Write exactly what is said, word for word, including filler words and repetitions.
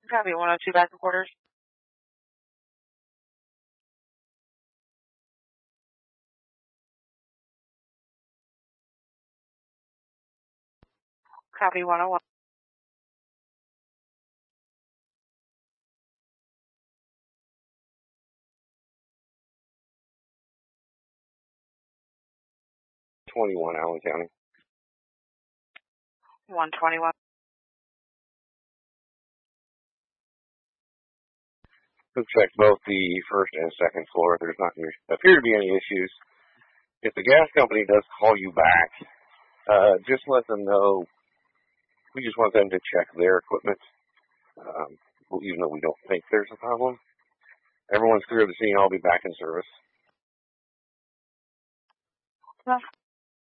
Copy one oh two back quarters. Copy one oh one. twenty-one, Allen County. one twenty-one. We've checked both the first and second floor. There's not appear to be any issues. If the gas company does call you back, uh, just let them know. We just want them to check their equipment, um, even though we don't think there's a problem. Everyone's clear of the scene. I'll be back in service.